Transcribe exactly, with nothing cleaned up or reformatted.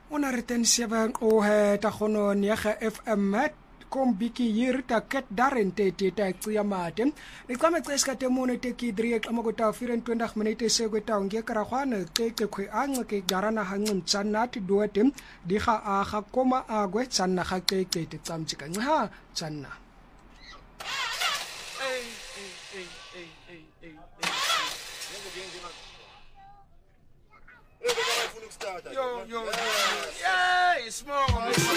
Ona re ten seven o he ta gono nega F M kom biki hier ta ket darente te ta tsia mate e kwame tseska te mone te ki drie ka mo ta vierentwintig minute se go ta nge kra khwane ke ke khwe ang ke garana hangum tsanati dotem di ga a ga koma a gwe tsanna ga ke ke te tsamtsi ka ha tsanna hey hey hey hey hey hey Yo, yo, yo, yeah, it's small.